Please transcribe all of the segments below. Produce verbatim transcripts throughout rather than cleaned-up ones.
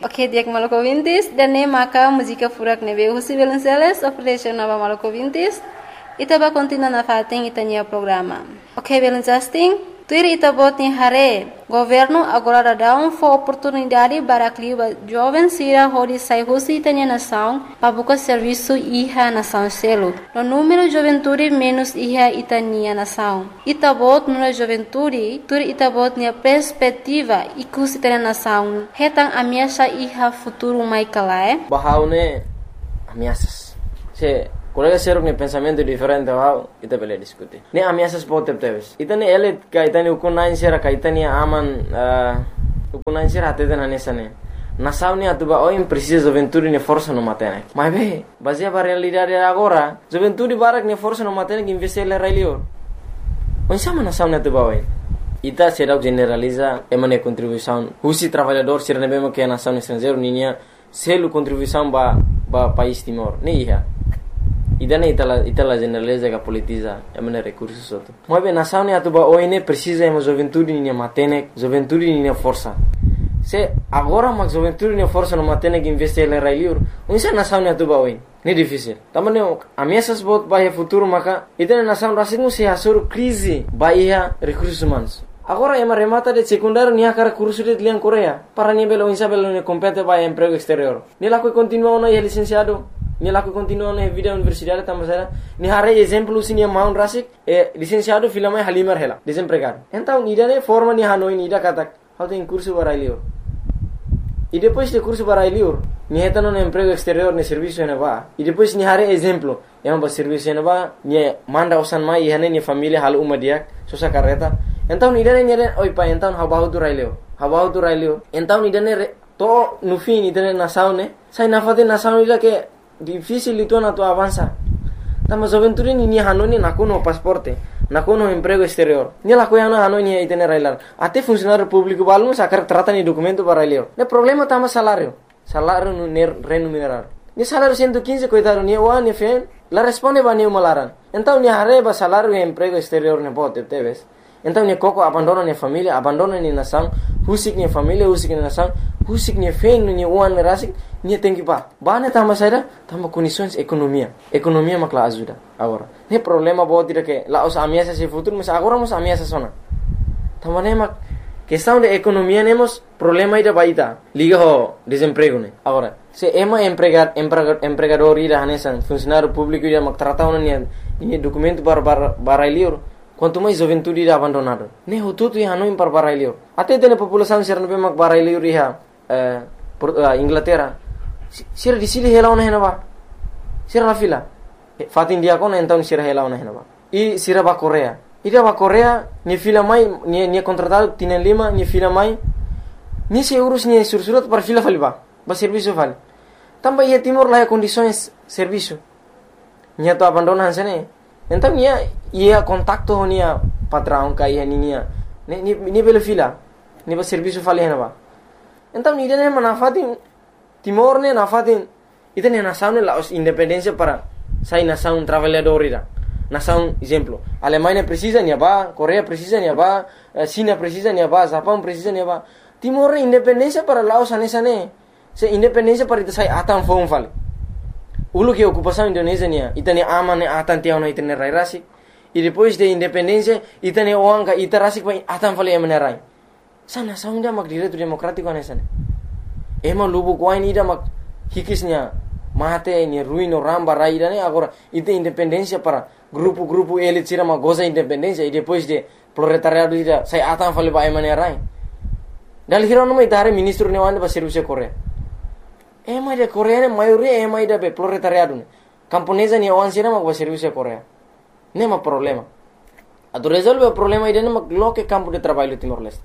Ok, dia Maluku Vintis dan ne maka música furak nebe Husi Belenceles Operation Nova Maluku Vintis. Ita ba continua na fating itanya programa. Ok, Belencasting. Tuir ita bot ni hare. Governo agora dá um for oportunidade para que os jovens sira hori sai Husi itanya nação para buscar serviço iha nação selo. No número juventude menos iha itania nação. Ita bot no juventude, tuir ita bot ni perspectiva ikus itanya nação. Hetang ameaça iha futuro mai kalae. Bahaune ameaças. Se colega ser um pensamento diferente ao ita bele discutir. Ne ameaças pode ter. Ita ne ele ka ita ne ukunain sera ka ita ne aman ukunain sera até na nessa ne. Nação ne atuba oi precisa juventude ne força no matene. Mas be, baseia para realidade agora, juventude barak ne força no matene que investir le railio. Onde sama nação ne atuba oi. Ita será generaliza emane contribuição. Husi trabalhador ser ne bemo que nação estrangeiro ninha selo contribuição ba ba país Timor. Ne iha. Idane itala itala generaliza que politiza emane recursos outro. Mas bem nação ne atuba oi ne precisa emo juventude ne matene, juventude ne força. Se agora mas juventude ne força no matene que investir le railio. Onde nação ne atuba oi. Ne difícil. Tamane ameaças bot ba futuro maka itane nação rasingu se asur crise ba ia recursos humanos. Agora ema remata de secundário nia cara curso de lian Coreia para nível ou insabelo ne compete ba emprego exterior. Ni la que continua na licenciado, ni la que continua na vida universidade tamasera, ni hare exemplo sinia Mount Rasik e licenciado filama Halimar hela, desempregado. Então ida ne forma ni hanoi ni ida katak, how tem curso para ilio. E depois de curso para ilio, ni heta no emprego exterior ne serviço ne ba. E depois ni hare exemplo, ema ba serviço ne ba, ni manda osan mai hane ni família hal uma diak, sosa carreta. Então idane nyere oi pa então habahu tu raileo habahu tu raileo então idane to no fim idane nação ne sai na fate nação ila que difícil itu na to avança tama juventude ni ni hanoni nakuno pasporte nakuno emprego exterior ni la coiano hanoni idane railar até funcionário público balmo sacar trata ni documento para raileo ne problema tama salário salário no remunerado ni salário cento e quinze coitado ni wa ni fe la responde ba ni malaran então ni hareba salário e emprego exterior ne pode teves. Então ne koko abandona ne família, abandona ne nação, husik ne família, husik ne nação, husik ne fein ne uan rasik, ne tem que ba. Ba ne tama saída, tama condições economia. Economia makla ajuda agora. Ne problema bo tira que lá os ameaças se futuro, mas agora mos ameaças sona. Tama ne mak questão de economia nemos problema ida baita. Liga ho desemprego ne. Agora, se ema empregar empregador ida hanesan funcionário público ida mak tratau ne ni documento bar bar barailior. Quanto mais juventude irá abandonado. Ne hututu ia hanoi par barailio. Até tem população ser no mak barailio riha eh Inglaterra. Sira di sili hela ona henaba. Sira la fila. Fatin dia kon então sira hela ona henaba. I sira ba Korea. Ida ba Korea ni fila mai ni ni contratado tienen lima ni fila mai. Ni se urus ni sursurat par fila faliba. Ba serviço fal. Tamba ia Timor lá condições serviço. Nia to abandona hansene. Então ia ia contacto nia patrão ka ia nia ni ni ni bela fila ni ba serviço fale na ba então ni dene manafatin Timor ne nafatin ita ne nação ne la independência para sai nação trabalhador ira nação exemplo Alemanha precisa nia ba Coreia precisa nia ba China precisa nia ba Japão precisa nia ba Timor ne independência para Laos anesa ne se independência para ita sai atan fon fale Ulu que ocupação Indonésia nia ita ne ama ne atan tiao na ita ne rairasi e depois de independência ita ne oanga ita rasik pai atan fale menerai sana saunda mak direito democrático anesa ne ema lubu kwain ida mak hikisnya mate ni ruino ramba raida ne agora ita independência para grupo-grupo elit sira mak goza independência e depois de proletariado ida sai atan fale pai menerai dal hirono mai tare ministro ne wanda ba serviço Coreia ema de Coreia ne maioria ema ida be proletariado ne camponesa ne wan sira mak ba serviço Coreia nema problema. Atu resolve o problema ida nema loke campo de trabalho Timor-Leste.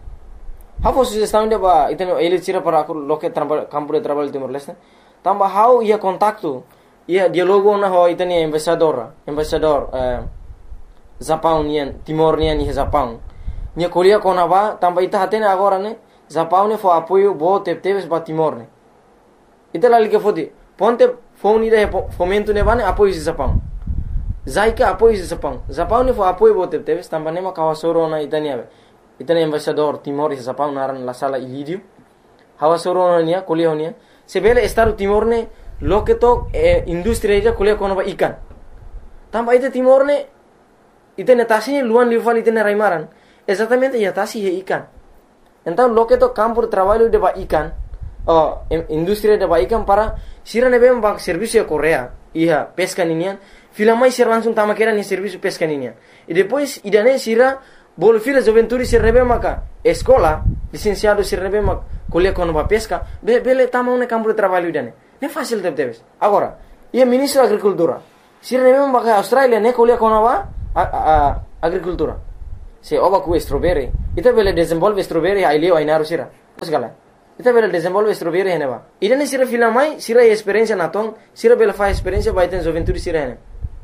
Hafo sugestão de ba iteno ele tira para aku loke campo de trabalho Timor-Leste. Tamba how ia contacto, ia dialogo na ho itani embaixador, embaixador eh Japão nian Timor nian ni Japão. Nia kolia kona ba tamba ita hatene agora ne Japão ne fo apoio bo tepteves ba Timor ne. Ita lali ke fodi ponte phone ida fomento ne bane apoio Japão. Zaika apoio Japão. Japão ne fo apoio bo tepteves tamba ne ma kawasoro na itania. Itania embaixador Timor e Japão naran la sala ilidio. hawa soro nia kuliah nia sebele Estado Timor ne lo que to eh, industria ija kuliah kono ba ikan tamba ite Timor ne ite netasi luan lival ite ne raimaran exatamente ya tasi he ikan então lo que to campo de trabalho de ba ikan oh, industria de ba ikan para sira ne bem ba serviço Korea iha pesca ninian filamai sira langsung tama kera ni serviço pesca ninian e depois idane sira bol fila juventude sira ne bem maka escola licenciado sira ne bem maka kuliah kono ba pesca be bele tama ne campo de trabalho idane ne fácil tep tepes agora ia ministro agricultura sira ne bem maka Australia ne kuliah kono ba a, a, agricultura se oba ku strawberry ita bele desenvolve strawberry ai leo ai naru sira segala ita bele desenvolve strawberry hene ba idane sira filamai sira experiência na tong sira bele fa experiência ba iten juventude sira hene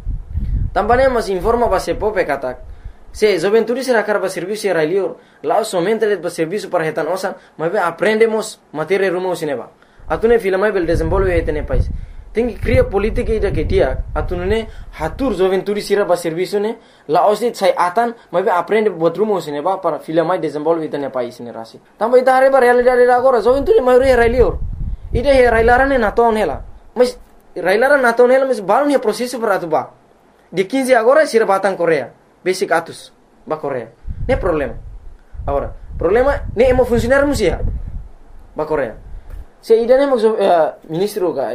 tambane mas informa ba se pope katak se juventude sira karba serviço era leo lá somente de serviço para retan osan mas aprendemos matéria rumo sineba atune filamai bele desenvolve etene país tem que criar política ida que dia atunune hatur juventude sira ba serviço ne la osit sai atan mas aprende botrumo sineba para filamai desenvolve etene país ne rasi tamba ita hare ba realidade agora juventude maioria era leo ida he railarane na ton hela mas railara na ton hela mas balon he processo para atuba de quinze agora sira batang Korea basic atus ba Korea ne problema agora problema ne emo funcionar musia ba Korea se ida ne mo uh, ministro ka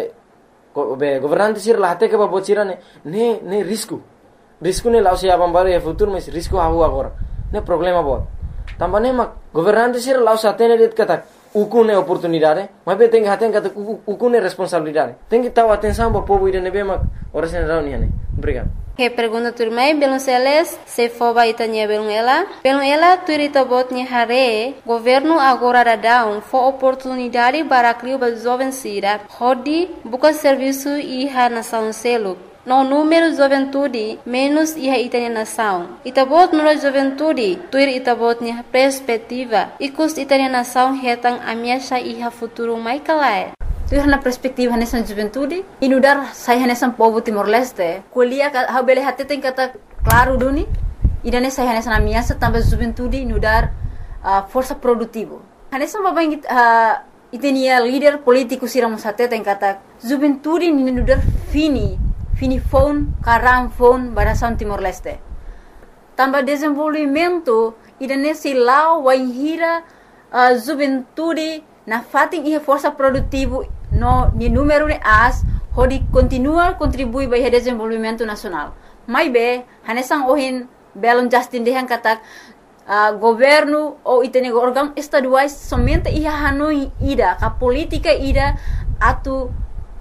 be governante sir la hate ke ba bocira ne ne ne risco risco ne lao se abambare e futuro mas risco hawo agora ne problema bot tambane ma governante sir lao sa tene det kata ukune oportunidade mas be tem haten kata ukune responsabilidade tem que taw atenção ba povo ida ne be ma ora se não ne obrigado. Que pergunta turmai belum seles se foba itanya belum ela belum ela turita botnya hare governo agora dadão fo oportunidade para criar ba jovem sira hodi buka serviço iha nação selo no número juventude menos iha itanya nação itabot no juventude tuir itabotnya perspectiva ikus itanya nação hetang amiasha iha futuro mai kalai tuir na perspektiva nessa juventude inudar saya nessa povo Timor-Leste kuliah ha bele hati tem kata claro duni idane saya nessa amiasa tambah juventude inudar uh, força produtivo nessa babang uh, itenia líder político siramos hati tem kata juventude inudar fini fini phone karam phone barasan Timor-Leste tambah desenvolvimento idane silau waihira uh, juventude na fating iha força produtivo no ni número de as hodi continua contribui para o desenvolvimento nacional mai be hanesang ohin belon justin dehan katak uh, governo ou itene órgão estaduais somente iha hanoi ida ka política ida atu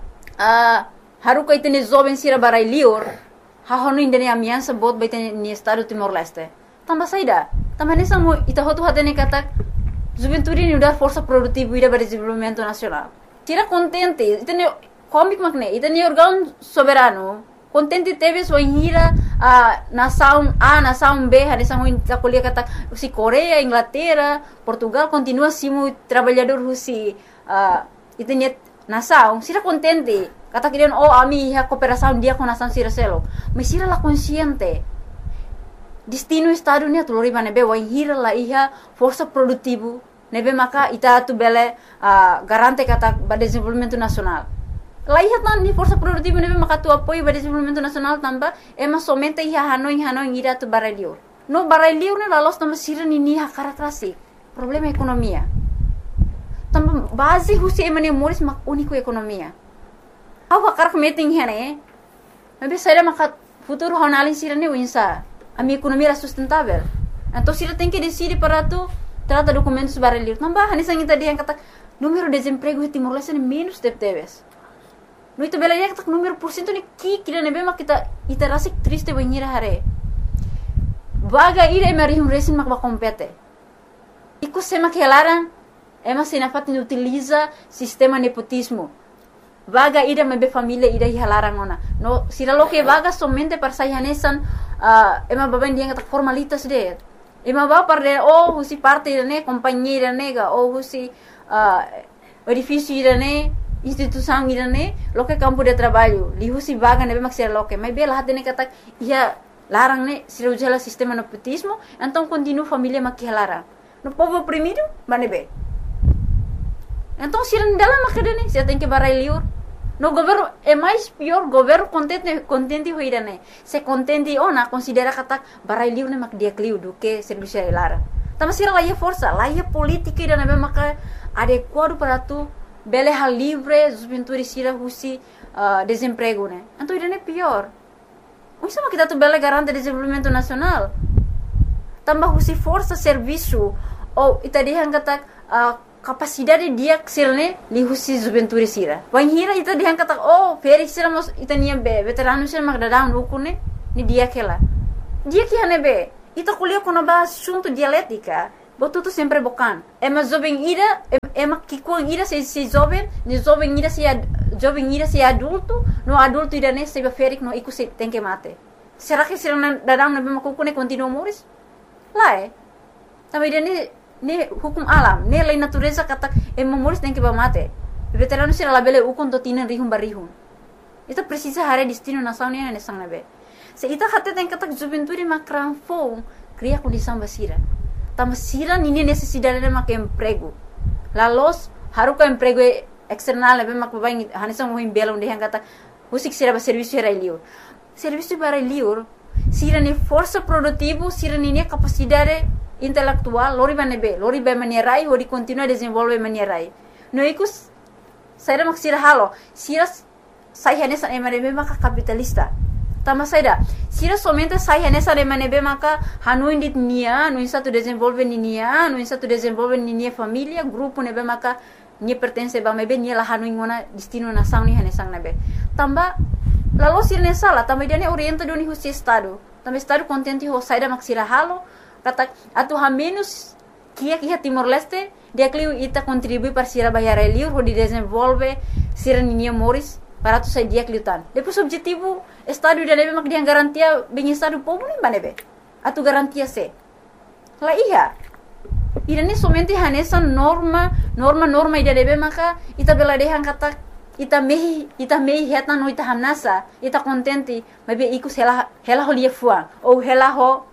uh, haruka itene jovem sira barai lior ha hanoi indene amiança bot ba itene ni estado Timor-Leste tamba saida tamba hanesang mo ita hotu hatene katak juventude ni udar força produtiva ida para desenvolvimento nacional tira contente itene comic magne itene órgão soberano contente teve sua hira a nação A nação B hanesang mo kuliah kata si Korea Inglaterra Portugal continua simu trabalhador husi uh, itene nação sira contente kata kirian oh ami ha cooperação dia com nação sira selo mas sira la consciente destino estado ni tu lori nebe wa hira la iha força produtivo nebe maka ita tu bele uh, garante kata ba desenvolvimento nacional la iha tan ni força produtivo nebe maka tu apoio ba desenvolvimento nacional tamba ema somente iha hanoi hanoi ira tu baralio no baralio ne la los tamba sira ni ni ha karakterasi problema ekonomia tamba base husi emane moris mak único ekonomia awa karak meeting hene nebe saya maka futuro honalin sira ne winsa a minha economia era sustentável. Então, se ela tem que decidir para tu, trata documentos para ler. Não vai, nessa kita dia kata número de desemprego em Timor-Leste é menos de teves. No itu bela dia kata número por cento ni ki kita nebe mak kita ita rasik triste banhira hare. Vaga ira emari um resin mak ba compete. Iku sema que elaran ema sinafat utiliza sistema nepotismo. Vaga ida mebe família ida hilarang ona. No, sira lo que vaga somente para sayanesan uh, ema baben dia kata formalitas de. Ema ba para oh husi parte ne companhia nega oh husi uh, edifício ida ne instituição ida ne lo que campo de trabalho li husi vaga nebe mak sira lo que mas bela hatene kata ia larang ne sira ujala sistema nepotismo então continua família mak hilarang. No povo oprimido manebe. Então, se ele dalam makadani, você tem que barai liur. No governo é mais pior, governo contente contente hoira né. Se contente ona considera kata barai liur né mak dia kliu do que serviço lara. Tama sira lá é força, lá é política ida né maka adequado para tu bele hal livre, juventude sira husi uh, desemprego né. Então ida né pior. O sama kita tu bele garante desenvolvimento nacional. Tambah husi força serviço ou ita dihan kata uh, capacidade dia ksilne li husi juventude sira. Wan hira ita dihan kata oh feri sira mos ita niya be veterano sira magdadang ukune ni dia kela. Dia que hane be ita kuliah kono ba assunto dialética. Botu tu sempre bokan. Ema jovem ira ema kikuang ira se se jovem, ni jovem ira se jovem ira se adulto, no adulto ira ne se ba ferik no iku se tem que mate. Será que sira dadang na be makukune continua moris? Lá é. Também dia ni ni hukum alam, ni lei natureza kata e memoris tem que mate. Veterano sira labele ukon to tinan rihum barihum. Ita precisa hare destino nação ni ne sang nabe. Se ita hatte tem kata juventude makran fo cria condição basira. Tam sira ni necessidade de mak emprego. Lalos haru ka emprego external nabe mak baing hanisang mo himbelong de kata usik sira ba serviço era liur. Serviço para liur sira ni força produtivo, sira ni capacidade intelectual, lori banebe, lori ba manierai, ori continua desenvolve manierai. No ikus, saya mak sira halo, sira saya nessa emanebe maka capitalista. Tama saya sira somente saya nessa emanebe maka hanu indit nia, no satu desenvolve ni nia, no satu desenvolve ni nia família, grupo nebe maka ni pertence ba mebe ni la hanu ingona destino nação ni hanesang nebe. Tamba lalu sira nessa la, tamba dia ne orienta do ni husi estado. Tamba estado contente ho saya mak sira halo. Kata atu ha menos kia kia Timor Leste dia kliu ita contribui para sira bayar liur ho di desenvolve sira ninia moris para tu sai dia kliutan. Depois objetivo estado dia lebe mak dia garantia bem estado povo nem banebe. Atu garantia se. La iya. Ida ni somente hanesa norma norma norma ida lebe maka ita bela dehan kata ita mehi ita mehi heta no ita hamnasa ita contente mabe ikus hela hela ho lia fuang ou hela ho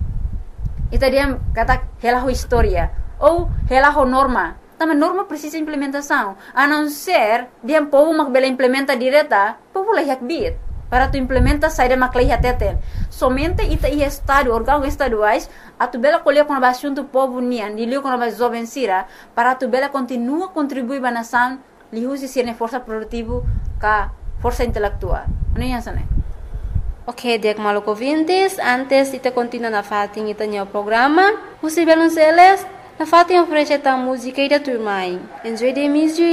ita dia kata hela ho história ou hela ho norma. Também norma precisa implementação. A não ser dia povo mak bela implementa direta, povo lah yak bit. Para tu implementa saída mak lah teten. Somente ita i estado órgão estaduais a tu bela colher com a assunto povo nian, di liu com a jovem sira, para tu bela continua contribuir ba nação, li husi sirne força produtivo ka força intelectual. Ano yan sana? Ok, diak maluco ouvintes, antes ita continua na fating ita niya programa, Husi Belonceles, na fating oferece ta música ida turmai. Enjoy the music.